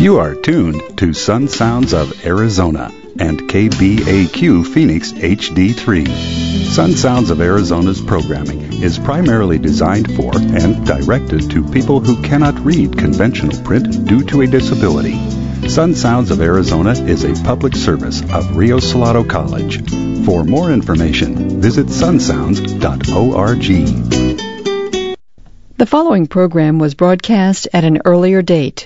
You are tuned to Sun Sounds of Arizona and KBAQ Phoenix HD3. Sun Sounds of Arizona's programming is primarily designed for and directed to people who cannot read conventional print due to a disability. Sun Sounds of Arizona is a public service of Rio Salado College. For more information, visit sunsounds.org. The following program was broadcast at an earlier date.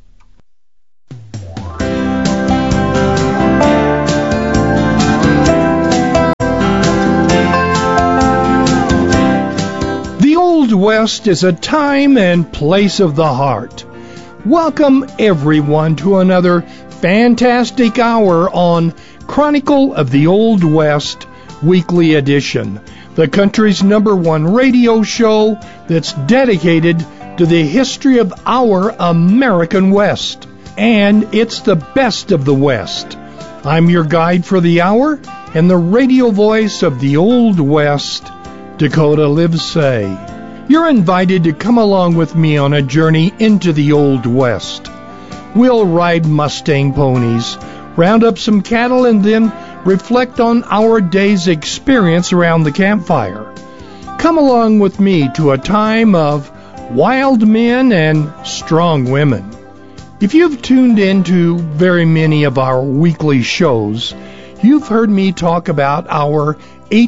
The Old West is a time and place of the heart. Welcome everyone to another fantastic hour on Chronicle of the Old West Weekly Edition, the country's #1 radio show that's dedicated to the history of our American West. And it's the best of the West. I'm your guide for the hour and the radio voice of the Old West, Dakota Livesay. You're invited to come along with me on a journey into the Old West. We'll ride Mustang ponies, round up some cattle, and then reflect on our day's experience around the campfire. Come along with me to a time of wild men and strong women. If you've tuned into very many of our weekly shows, you've heard me talk about our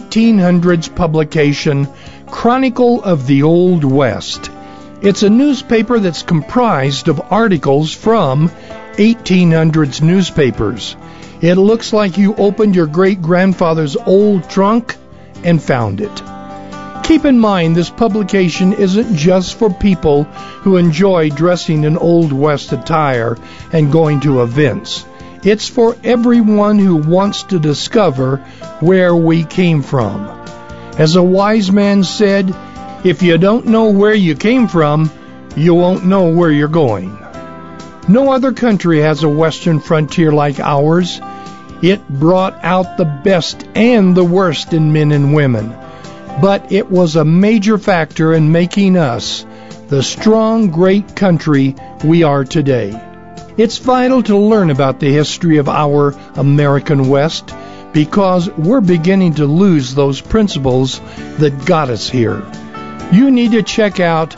1800s publication, Chronicle of the Old West. It's a newspaper that's comprised of articles from 1800s newspapers. It looks like you opened your great-grandfather's old trunk and found it. Keep in mind, this publication isn't just for people who enjoy dressing in Old West attire and going to events. It's for everyone who wants to discover where we came from. As a wise man said, if you don't know where you came from, you won't know where you're going. No other country has a western frontier like ours. It brought out the best and the worst in men and women. But it was a major factor in making us the strong, great country we are today. It's vital to learn about the history of our American West because we're beginning to lose those principles that got us here. You need to check out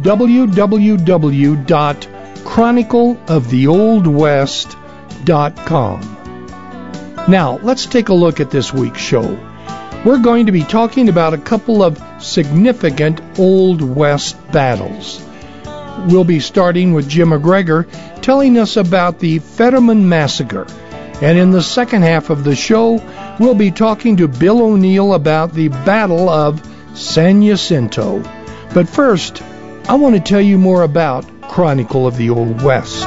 www.chronicleoftheoldwest.com. Now, let's take a look at this week's show. We're going to be talking about a couple of significant Old West battles. We'll be starting with Jim McGregor telling us about the Fetterman Massacre. And in the second half of the show, we'll be talking to Bill O'Neill about the Battle of San Jacinto. But first, I want to tell you more about Chronicle of the Old West.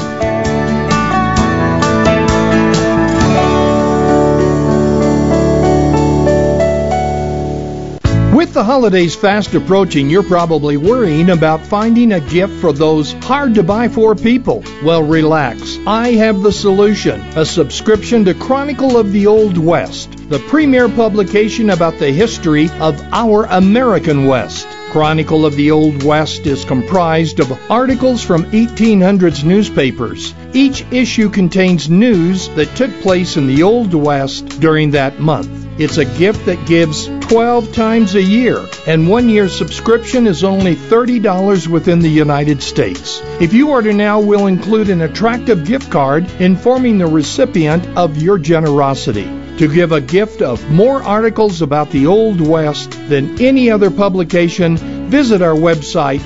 With the holidays fast approaching, you're probably worrying about finding a gift for those hard-to-buy-for people. Well, relax. I have the solution. A subscription to Chronicle of the Old West, the premier publication about the history of our American West. Chronicle of the Old West is comprised of articles from 1800s newspapers. Each issue contains news that took place in the Old West during that month. It's a gift that gives 12 times a year, and 1 year subscription is only $30 within the United States. If you order now, we'll include an attractive gift card informing the recipient of your generosity. To give a gift of more articles about the Old West than any other publication, visit our website,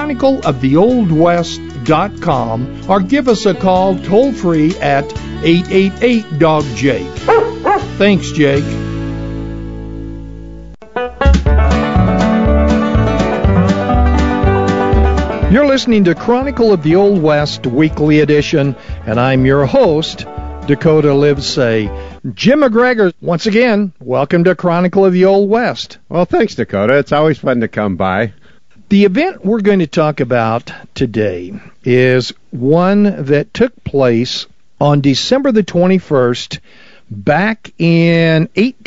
chronicleoftheoldwest.com, or give us a call toll-free at 888-DOG-JAKE. Thanks, Jake. You're listening to Chronicle of the Old West Weekly Edition, and I'm your host, Dakota Livesay. Jim McGregor, once again, welcome to Chronicle of the Old West. Well, thanks, Dakota. It's always fun to come by. The event we're going to talk about today is one that took place on December the 21st, back in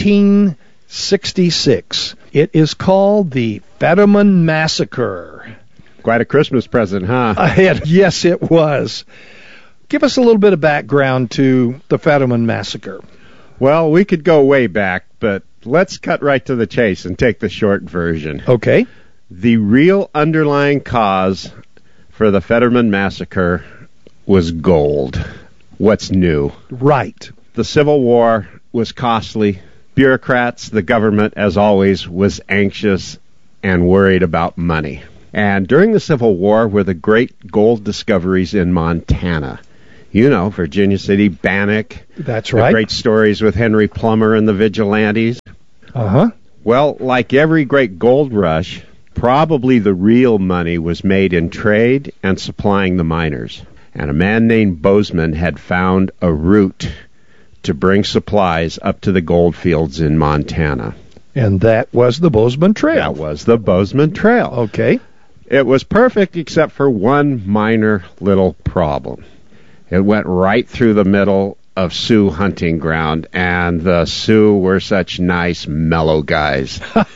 1866. It is called the Fetterman Massacre. Quite a Christmas present, huh? Yes, it was. Give us a little bit of background to the Fetterman Massacre. Well, we could go way back, but let's cut right to the chase and take the short version. Okay. The real underlying cause for the Fetterman Massacre was gold. What's new? Right. The Civil War was costly. Bureaucrats, the government, as always, was anxious and worried about money. And during the Civil War were the great gold discoveries in Montana. You know, Virginia City, Bannock. That's right. The great stories with Henry Plummer and the Vigilantes. Uh-huh. Well, like every great gold rush, probably the real money was made in trade and supplying the miners. And a man named Bozeman had found a route to bring supplies up to the gold fields in Montana. And that was the Bozeman Trail. That was the Bozeman Trail. Okay. It was perfect except for one minor little problem. It went right through the middle of Sioux hunting ground, and the Sioux were such nice, mellow guys.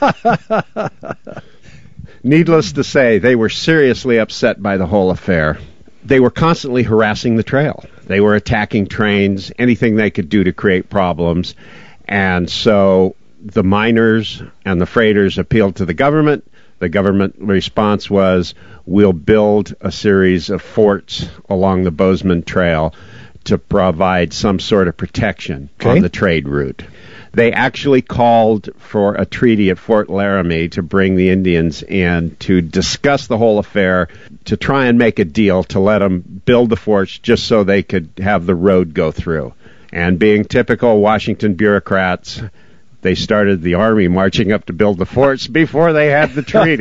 Needless to say, they were seriously upset by the whole affair. They were constantly harassing the trail. They were attacking trains, anything they could do to create problems. And so the miners and the freighters appealed to the government. The government response was, we'll build a series of forts along the Bozeman Trail to provide some sort of protection on the trade route. They actually called for a treaty at Fort Laramie to bring the Indians in to discuss the whole affair, to try and make a deal to let them build the forts just so they could have the road go through. And being typical Washington bureaucrats, they started the army marching up to build the forts before they had the treaty.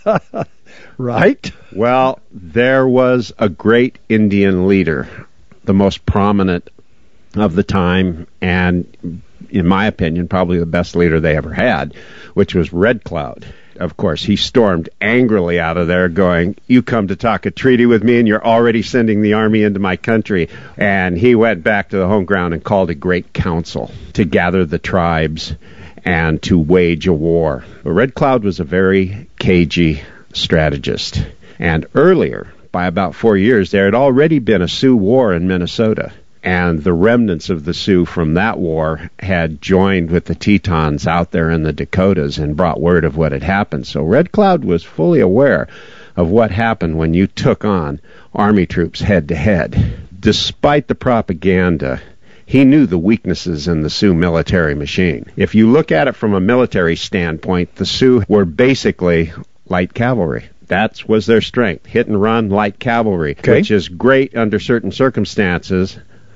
Right. Well, there was a great Indian leader, the most prominent of the time, and in my opinion, probably the best leader they ever had, which was Red Cloud. Of course, he stormed angrily out of there going, you come to talk a treaty with me and you're already sending the army into my country. And he went back to the home ground and called a great council to gather the tribes and to wage a war. But Red Cloud was a very cagey strategist. And earlier, by about 4 years, there had already been a Sioux war in Minnesota. And the remnants of the Sioux from that war had joined with the Tetons out there in the Dakotas and brought word of what had happened. So Red Cloud was fully aware of what happened when you took on Army troops head-to-head. Despite the propaganda, he knew the weaknesses in the Sioux military machine. If you look at it from a military standpoint, the Sioux were basically light cavalry. That was their strength, hit and run light cavalry, which is great under certain circumstances.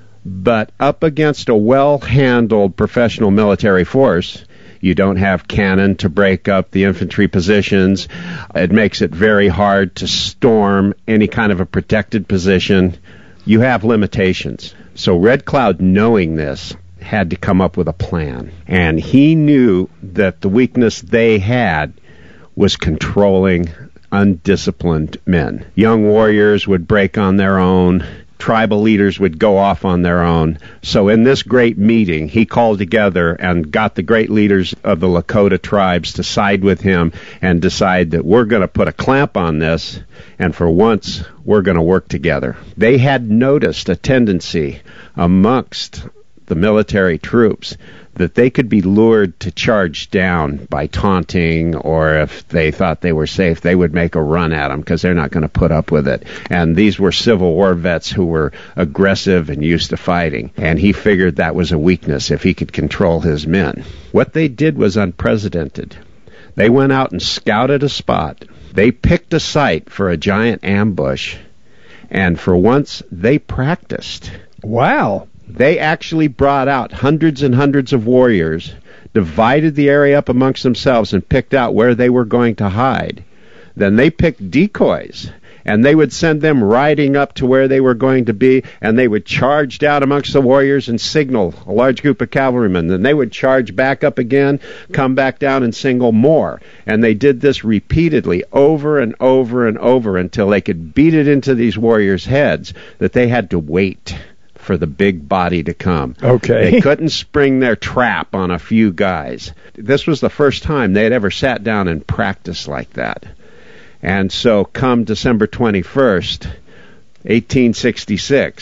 But up against a well-handled professional military force, you don't have cannon to break up the infantry positions. It makes it very hard to storm any kind of a protected position. You have limitations. So Red Cloud, knowing this, had to come up with a plan. And he knew that the weakness they had was controlling undisciplined men. Young warriors would break on their own. Tribal leaders would go off on their own. So in this great meeting, he called together and got the great leaders of the Lakota tribes to side with him and decide that we're going to put a clamp on this, and for once, we're going to work together. They had noticed a tendency amongst the military troops that they could be lured to charge down by taunting, or if they thought they were safe, they would make a run at them because they're not going to put up with it. And these were Civil War vets who were aggressive and used to fighting. And he figured that was a weakness if he could control his men. What they did was unprecedented. They went out and scouted a spot. They picked a site for a giant ambush. And for once, they practiced. Wow. They actually brought out hundreds and hundreds of warriors, divided the area up amongst themselves, and picked out where they were going to hide. Then they picked decoys, and they would send them riding up to where they were going to be, and they would charge down amongst the warriors and signal a large group of cavalrymen. Then they would charge back up again, come back down and signal more. And they did this repeatedly over and over and over until they could beat it into these warriors' heads that they had to wait for the big body to come. Okay. They couldn't spring their trap on a few guys. This was the first time they had ever sat down and practiced like that. And so come December 21st, 1866,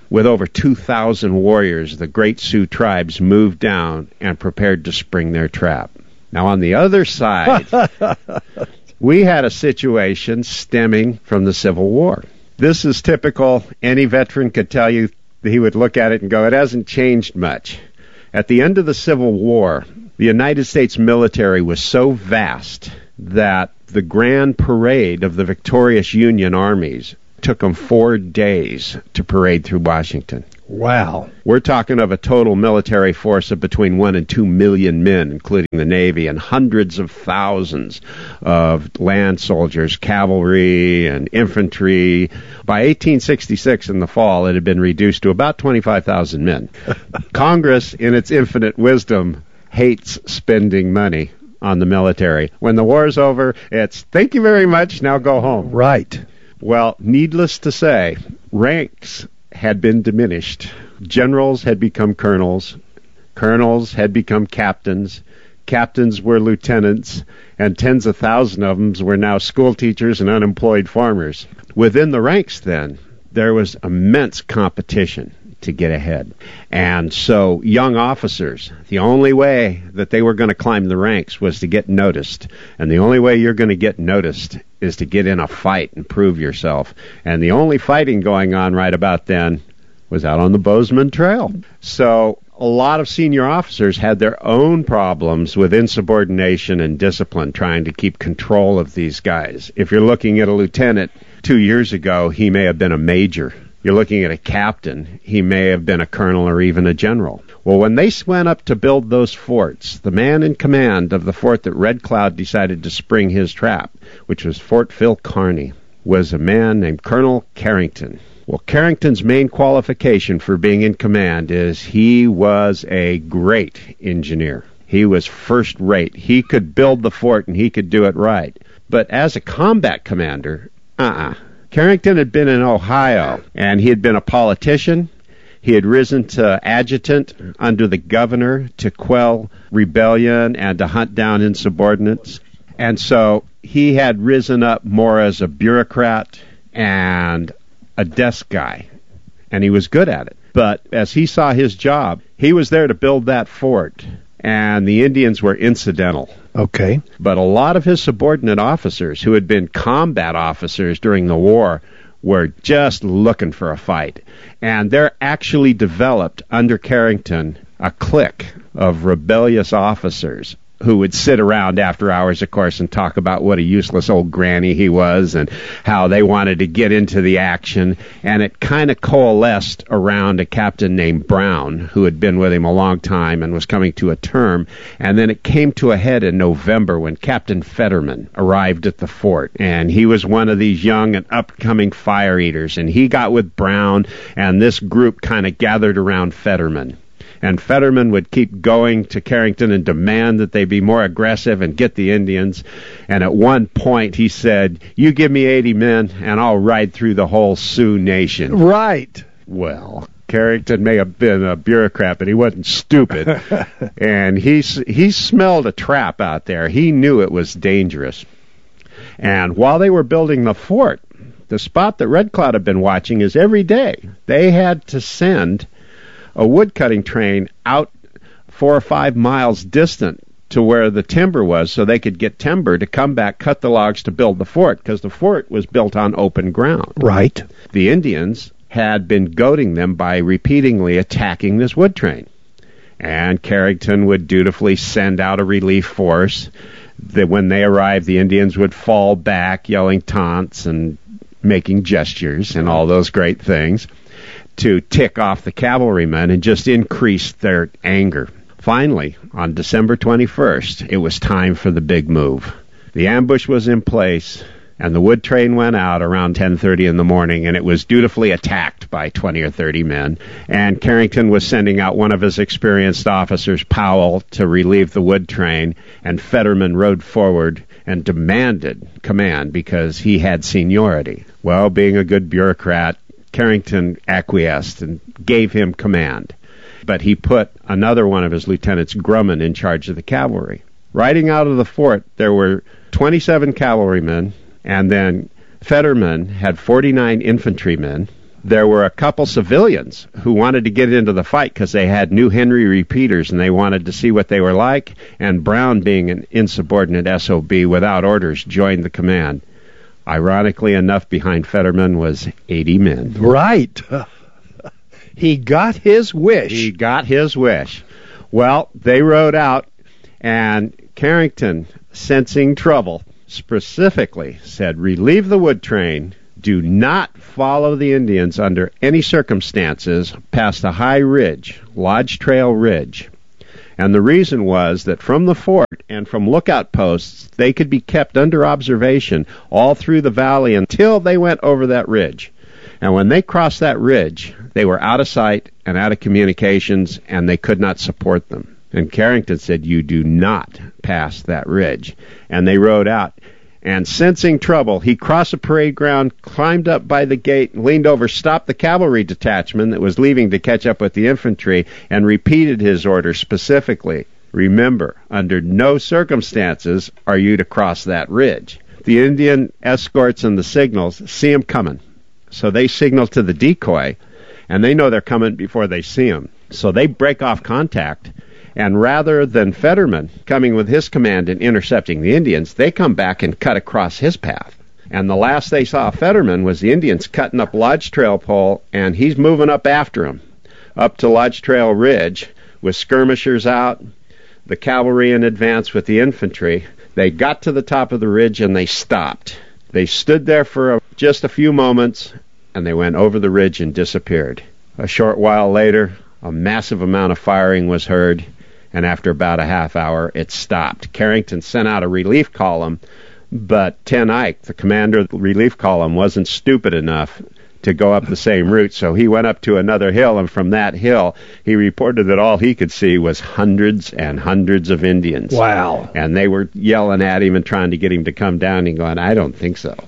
With over 2,000 warriors, the great Sioux tribes moved down and prepared to spring their trap. Now, on the other side, we had a situation stemming from the Civil War. This is typical. Any veteran could tell you, he would look at it and go, it hasn't changed much. At the end of the Civil War, the United States military was so vast that the grand parade of the victorious Union armies took them 4 days to parade through Washington. Wow. We're talking of a total military force of between 1 and 2 million men, including the Navy, and hundreds of thousands of land soldiers, cavalry, and infantry. By 1866 in the fall, it had been reduced to about 25,000 men. Congress, in its infinite wisdom, hates spending money on the military. When the war's over, it's, thank you very much, now go home. Right. Well, needless to say, ranks had been diminished. Generals had become colonels. Colonels had become captains. Captains were lieutenants, and tens of thousands of them were now school teachers and unemployed farmers. Within the ranks, then, there was immense competition to get ahead. And so young officers, the only way that they were going to climb the ranks was to get noticed. And the only way you're going to get noticed is to get in a fight and prove yourself. And the only fighting going on right about then was out on the Bozeman Trail. So a lot of senior officers had their own problems with insubordination and discipline, trying to keep control of these guys. If you're looking at a lieutenant 2 years ago, he may have been a major. You're looking at a captain, he may have been a colonel or even a general. Well, when they went up to build those forts, the man in command of the fort that Red Cloud decided to spring his trap, which was Fort Phil Kearny, was a man named Colonel Carrington. Well, Carrington's main qualification for being in command is he was a great engineer. He was first rate. He could build the fort and he could do it right. But as a combat commander, Carrington had been in Ohio, and he had been a politician. He had risen to adjutant under the governor to quell rebellion and to hunt down insubordinates. And so he had risen up more as a bureaucrat and a desk guy, and he was good at it. But as he saw his job, he was there to build that fort, and the Indians were incidental. Okay. But a lot of his subordinate officers who had been combat officers during the war were just looking for a fight. And there actually developed under Carrington a clique of rebellious officers who would sit around after hours, of course, and talk about what a useless old granny he was and how they wanted to get into the action. And it kind of coalesced around a captain named Brown, who had been with him a long time and was coming to a term. And then it came to a head in November when Captain Fetterman arrived at the fort. And he was one of these young and upcoming fire eaters. And he got with Brown, and this group kind of gathered around Fetterman. And Fetterman would keep going to Carrington and demand that they be more aggressive and get the Indians. And at one point he said, you give me 80 men and I'll ride through the whole Sioux nation. Right. Well, Carrington may have been a bureaucrat, but he wasn't stupid. And he smelled a trap out there. He knew it was dangerous. And while they were building the fort, the spot that Red Cloud had been watching is every day they had to send a wood-cutting train out 4 or 5 miles distant to where the timber was so they could get timber to come back, cut the logs to build the fort, because the fort was built on open ground. Right. The Indians had been goading them by repeatedly attacking this wood train. And Carrington would dutifully send out a relief force. That when they arrived, the Indians would fall back, yelling taunts and making gestures and all those great things, to tick off the cavalrymen and just increase their anger. Finally, on December 21st, it was time for the big move. The ambush was in place, and the wood train went out around 10:30 in the morning, and it was dutifully attacked by 20 or 30 men. And Carrington was sending out one of his experienced officers, Powell, to relieve the wood train, and Fetterman rode forward and demanded command because he had seniority. Well, being a good bureaucrat, Carrington acquiesced and gave him command. But he put another one of his lieutenants, Grumman, in charge of the cavalry. Riding out of the fort, there were 27 cavalrymen, and then Fetterman had 49 infantrymen, There were a couple civilians who wanted to get into the fight because they had new Henry repeaters and they wanted to see what they were like, and Brown, being an insubordinate SOB without orders, joined the command. Ironically enough, behind Fetterman was 80 men. Right. He got his wish. He got his wish. Well, they rode out, and Carrington, sensing trouble, specifically said, "Relieve the wood train. Do not follow the Indians under any circumstances past a high ridge, Lodge Trail Ridge." And the reason was that from the fort and from lookout posts, they could be kept under observation all through the valley until they went over that ridge. And when they crossed that ridge, they were out of sight and out of communications, and they could not support them. And Carrington said, "You do not pass that ridge." And they rode out. And sensing trouble, he crossed the parade ground, climbed up by the gate, leaned over, stopped the cavalry detachment that was leaving to catch up with the infantry, and repeated his order specifically. "Remember, under no circumstances are you to cross that ridge." The Indian escorts and the signals see him coming. So they signal to the decoy, and they know they're coming before they see him. So they break off contact. And rather than Fetterman coming with his command and intercepting the Indians, they come back and cut across his path. And the last they saw of Fetterman was the Indians cutting up Lodge Trail pole, and he's moving up after him, up to Lodge Trail Ridge, with skirmishers out, the cavalry in advance with the infantry. They got to the top of the ridge, and they stopped. They stood there for just a few moments, and they went over the ridge and disappeared. A short while later, a massive amount of firing was heard, and after about a half hour, it stopped. Carrington sent out a relief column, but Ten Eyck, the commander of the relief column, wasn't stupid enough to go up the same route, so he went up to another hill, and from that hill, he reported that all he could see was hundreds and hundreds of Indians. Wow. And they were yelling at him and trying to get him to come down, and going, "I don't think so."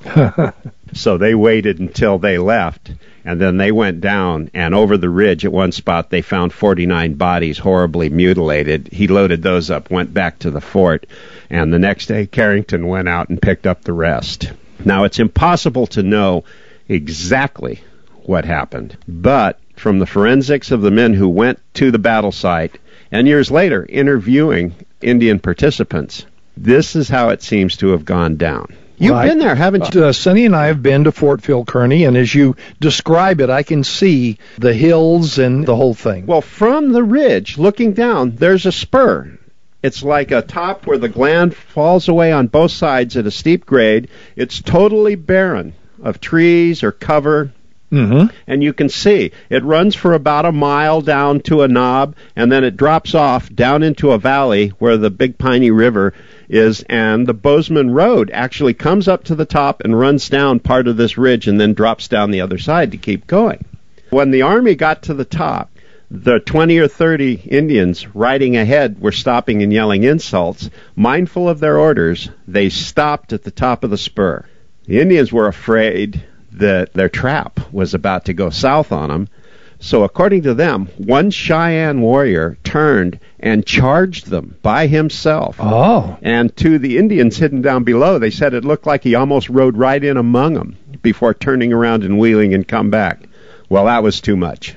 So they waited until they left, and then they went down, and over the ridge at one spot they found 49 bodies horribly mutilated. He loaded those up, went back to the fort, and the next day Carrington went out and picked up the rest. Now, it's impossible to know exactly what happened, but from the forensics of the men who went to the battle site, and years later interviewing Indian participants, this is how it seems to have gone down. You've Right. been there, haven't you? Sonny and I have been to Fort Phil Kearny, and as you describe it, I can see the hills and the whole thing. Well, from the ridge, looking down, there's a spur. It's like a top where the gland falls away on both sides at a steep grade. It's totally barren of trees or cover, and you can see it runs for about a mile down to a knob, and then it drops off down into a valley where the Big Piney River is, and the Bozeman Road actually comes up to the top and runs down part of this ridge and then drops down the other side to keep going. When the Army got to the top, the 20 or 30 Indians riding ahead were stopping and yelling insults. Mindful of their orders, they stopped at the top of the spur. The Indians were afraid that their trap was about to go south on them. So according to them, one Cheyenne warrior turned and charged them by himself. Oh. And to the Indians hidden down below, they said it looked like he almost rode right in among them before turning around and wheeling and come back. Well, that was too much.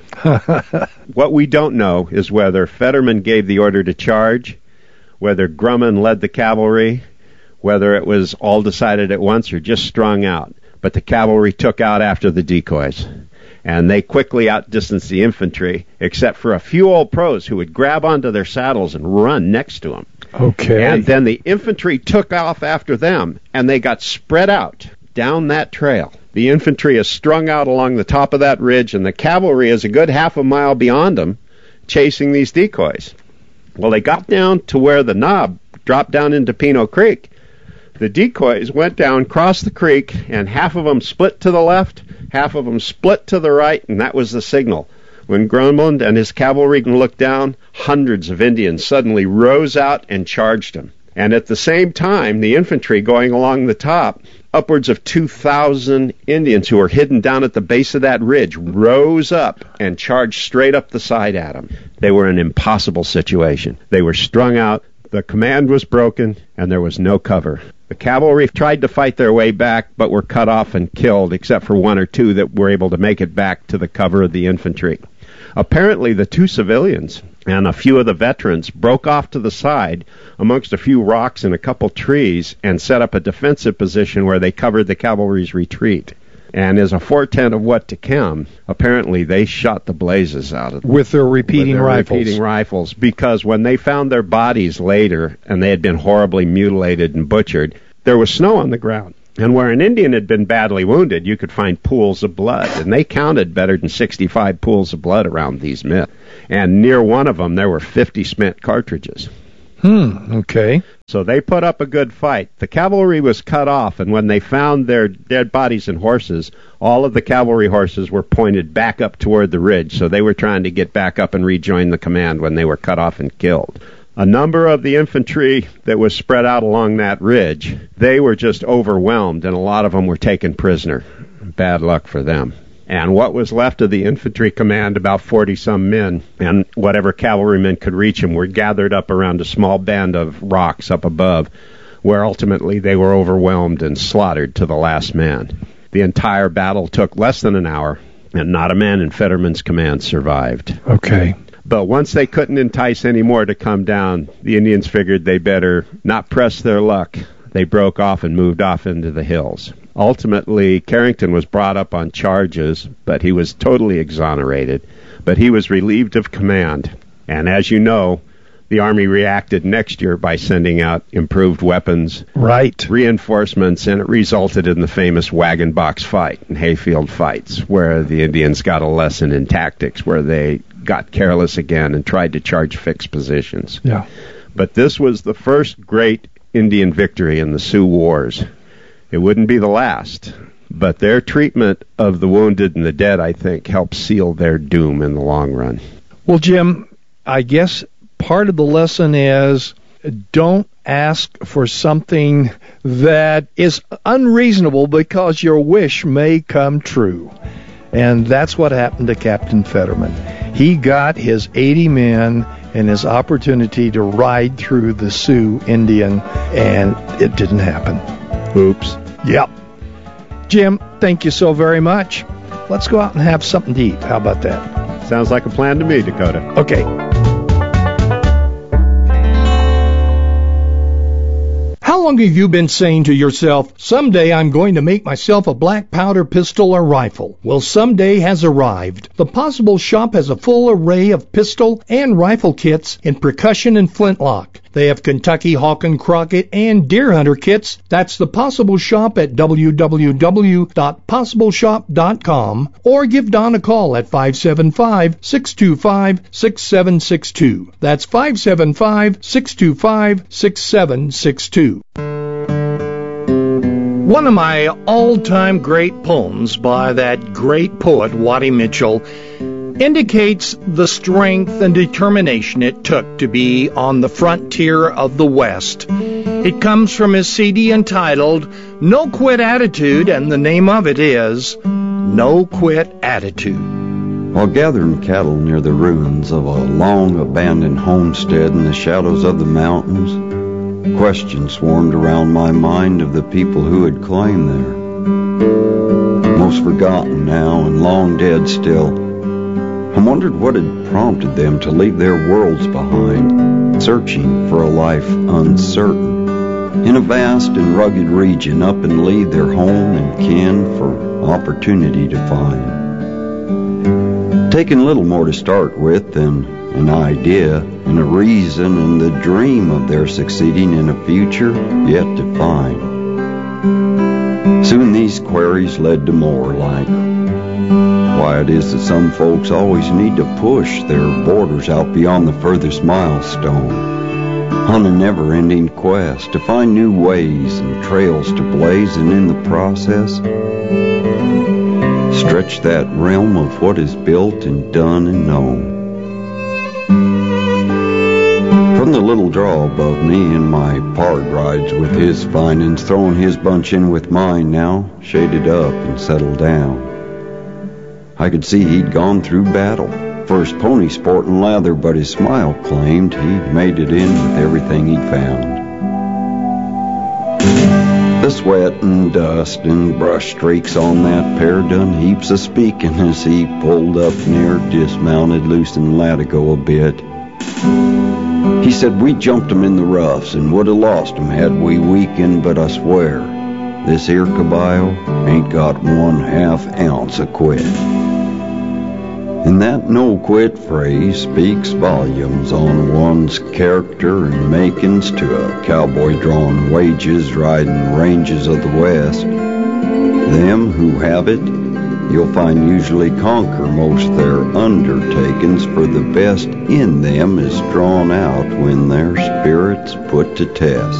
What we don't know is whether Fetterman gave the order to charge, whether Grumman led the cavalry, whether it was all decided at once or just strung out. But the cavalry took out after the decoys, and they quickly outdistanced the infantry, except for a few old pros who would grab onto their saddles and run next to them. Okay. And then the infantry took off after them, and they got spread out down that trail. The infantry is strung out along the top of that ridge, and the cavalry is a good half a mile beyond them, chasing these decoys. Well, they got down to where the knob dropped down into Pino Creek. The decoys went down, crossed the creek, and half of them split to the left, half of them split to the right, and that was the signal. When Grumman and his cavalry looked down, hundreds of Indians suddenly rose out and charged them. And at the same time, the infantry going along the top, upwards of 2,000 Indians who were hidden down at the base of that ridge rose up and charged straight up the side at them. They were in an impossible situation. They were strung out, the command was broken, and there was no cover. The cavalry tried to fight their way back, but were cut off and killed, except for one or two that were able to make it back to the cover of the infantry. Apparently, the two civilians and a few of the veterans broke off to the side amongst a few rocks and a couple trees and set up a defensive position where they covered the cavalry's retreat. And as a foretent of what to come, apparently they shot the blazes out of them. With their repeating rifles, because when they found their bodies later, and they had been horribly mutilated and butchered, there was snow on the ground. And where an Indian had been badly wounded, you could find pools of blood. And they counted better than 65 pools of blood around these men. And near one of them, there were 50 spent cartridges. Okay. So they put up a good fight. The cavalry was cut off, and when they found their dead bodies and horses, all of the cavalry horses were pointed back up toward the ridge, so they were trying to get back up and rejoin the command when they were cut off and killed. A number of the infantry that was spread out along that ridge, they were just overwhelmed, and a lot of them were taken prisoner. Bad luck for them. And what was left of the infantry command, about 40-some men, and whatever cavalrymen could reach them, were gathered up around a small band of rocks up above, where ultimately they were overwhelmed and slaughtered to the last man. The entire battle took less than an hour, and not a man in Fetterman's command survived. Okay. But once they couldn't entice any more to come down, the Indians figured they better not press their luck. They broke off and moved off into the hills. Ultimately, Carrington was brought up on charges, but he was totally exonerated. But he was relieved of command. And as you know, the Army reacted next year by sending out improved weapons, reinforcements, and it resulted in the famous wagon box fight and hayfield fights, where the Indians got a lesson in tactics, where they got careless again and tried to charge fixed positions. Yeah. But this was the first great Indian victory in the Sioux Wars. It wouldn't be the last, but their treatment of the wounded and the dead, I think, helped seal their doom in the long run. Well, Jim, I guess part of the lesson is don't ask for something that is unreasonable because your wish may come true. And that's what happened to Captain Fetterman. He got his 80 men and his opportunity to ride through the Sioux Indian, and it didn't happen. Oops. Yep. Jim, thank you so very much. Let's go out and have something to eat. How about that? Sounds like a plan to me, Dakota. Okay. How long have you been saying to yourself, someday I'm going to make myself a black powder pistol or rifle? Well, someday has arrived. The Possible Shop has a full array of pistol and rifle kits in percussion and flintlock. They have Kentucky Hawk and Crockett and Deer Hunter kits. That's the Possible Shop at www.possibleshop.com, or give Don a call at 575-625-6762. That's 575-625-6762. One of my all-time great poems by that great poet, Waddy Mitchell, indicates the strength and determination it took to be on the frontier of the West. It comes from his CD entitled No Quit Attitude, and the name of it is No Quit Attitude. While gathering cattle near the ruins of a long abandoned homestead in the shadows of the mountains, questions swarmed around my mind of the people who had claimed there. Most forgotten now and long dead still. I wondered what had prompted them to leave their worlds behind, searching for a life uncertain, in a vast and rugged region, up and leave their home and kin for opportunity to find. Taking little more to start with than an idea and a reason and the dream of their succeeding in a future yet to find. Soon these queries led to more, like why it is that some folks always need to push their borders out beyond the furthest milestone, on a never-ending quest to find new ways and trails to blaze, and in the process stretch that realm of what is built and done and known. From the little draw above me in my pard rides with his findings, throwing his bunch in with mine now, shaded up and settled down, I could see he'd gone through battle. First pony sport and lather, but his smile claimed he'd made it in with everything he'd found. sweat and dust and brush streaks on that pair done heaps of speaking as he pulled up near, dismounted, loosened Latigo a bit. He said we jumped 'em in the roughs and would have lost 'em had we weakened, but I swear, this here caballo ain't got 1/2 ounce of quit. And that no-quit phrase speaks volumes on one's character and makings to a cowboy drawing wages riding ranges of the West. Them who have it, you'll find usually conquer most their undertakings, for the best in them is drawn out when their spirit's put to test.